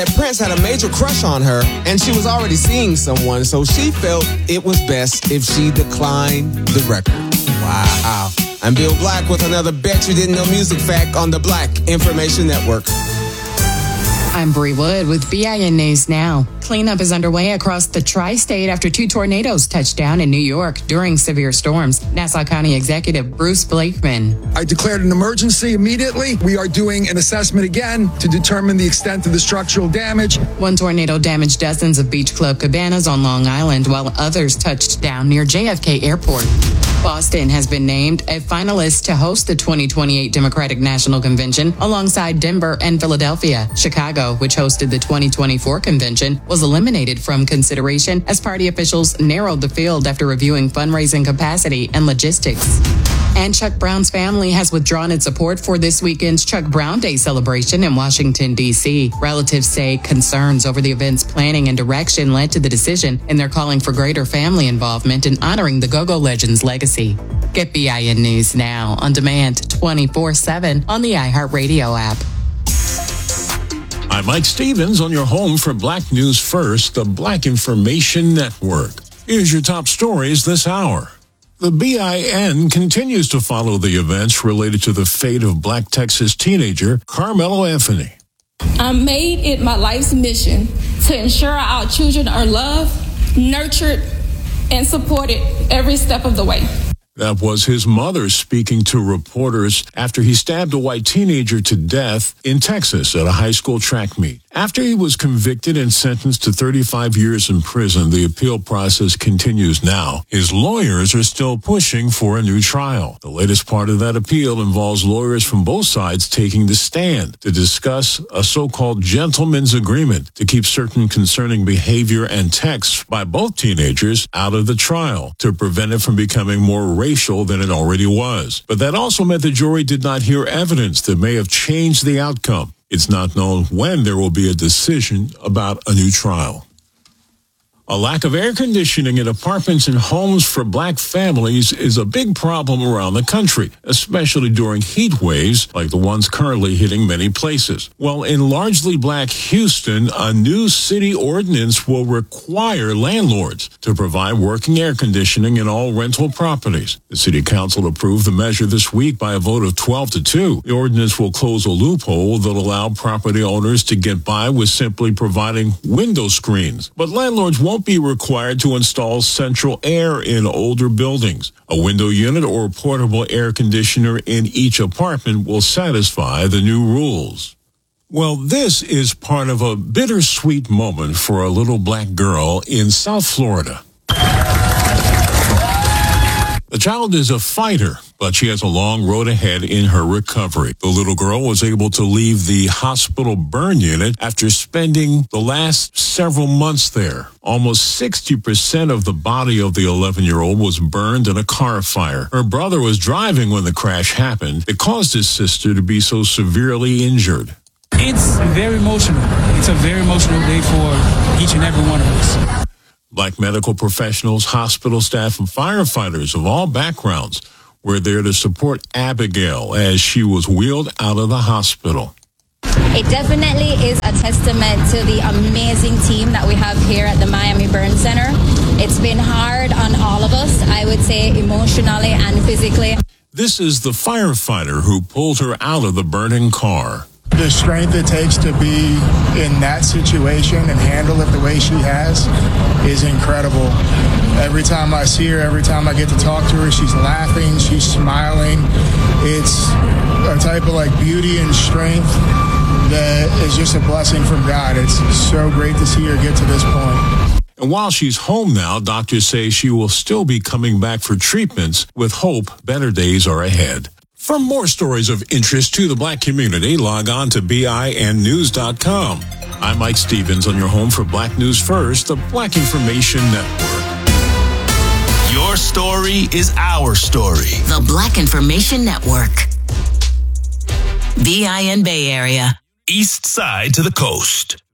Prince had a major crush on her, and she was already seeing someone, so she felt it was best if she declined the record. Wow. I'm Bill Black with another Bet You Didn't Know Music Fact on the Black Information Network. I'm Bree Wood with BIN News Now. Cleanup is underway across the tri-state after 2 tornadoes touched down in New York during severe storms. Nassau County Executive Bruce Blakeman. I declared an emergency immediately. We are doing an assessment again to determine the extent of the structural damage. 1 tornado damaged dozens of beach club cabanas on Long Island, while others touched down near JFK Airport. Boston has been named a finalist to host the 2028 Democratic National Convention alongside Denver and Philadelphia. Chicago, which hosted the 2024 convention, was eliminated from consideration as party officials narrowed the field after reviewing fundraising capacity and logistics. And Chuck Brown's family has withdrawn its support for this weekend's Chuck Brown Day celebration in Washington, D.C. Relatives say concerns over the event's planning and direction led to the decision, and they're calling for greater family involvement in honoring the go-go legend's legacy. Get BIN News Now on demand 24/7 on the iHeartRadio app. I'm Mike Stevens on your home for Black News First, the Black Information Network. Here's your top stories this hour. The BIN continues to follow the events related to the fate of Black Texas teenager Carmelo Anthony. I made it my life's mission to ensure our children are loved, nurtured, and supported every step of the way. That was his mother speaking to reporters after he stabbed a white teenager to death in Texas at a high school track meet. After he was convicted and sentenced to 35 years in prison, the appeal process continues now. His lawyers are still pushing for a new trial. The latest part of that appeal involves lawyers from both sides taking the stand to discuss a so-called gentleman's agreement to keep certain concerning behavior and texts by both teenagers out of the trial to prevent it from becoming more racial than it already was. But that also meant the jury did not hear evidence that may have changed the outcome. It's not known when there will be a decision about a new trial. A lack of air conditioning in apartments and homes for Black families is a big problem around the country, especially during heat waves like the ones currently hitting many places. Well, in largely Black Houston, a new city ordinance will require landlords to provide working air conditioning in all rental properties. The city council approved the measure this week by a vote of 12-2. The ordinance will close a loophole that allow property owners to get by with simply providing window screens. But landlords won't be required to install central air in older buildings. A window unit or portable air conditioner in each apartment will satisfy the new rules. Well, this is part of a bittersweet moment for a little Black girl in South Florida. The child is a fighter, but she has a long road ahead in her recovery. The little girl was able to leave the hospital burn unit after spending the last several months there. Almost 60% of the body of the 11-year-old was burned in a car fire. Her brother was driving when the crash happened. It caused his sister to be so severely injured. It's very emotional. It's a very emotional day for each and every one of us. Black medical professionals, hospital staff, and firefighters of all backgrounds were there to support Abigail as she was wheeled out of the hospital. It definitely is a testament to the amazing team that we have here at the Miami Burn Center. It's been hard on all of us, I would say, emotionally and physically. This is the firefighter who pulled her out of the burning car. The strength it takes to be in that situation and handle it the way she has is incredible. Every time I see her, every time I get to talk to her, she's laughing, she's smiling. It's a type of like beauty and strength that is just a blessing from God. It's so great to see her get to this point. And while she's home now, doctors say she will still be coming back for treatments with hope better days are ahead. For more stories of interest to the Black community, log on to BINnews.com. I'm Mike Stevens on your home for Black News First, the Black Information Network. Your story is our story. The Black Information Network. BIN Bay Area. East side to the coast.